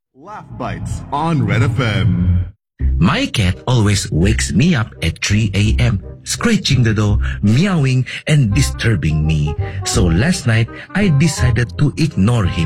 Laugh Bites on Red FM. My cat always wakes me up at 3 a.m., scratching the door, meowing, and disturbing me. So last night, I decided to ignore him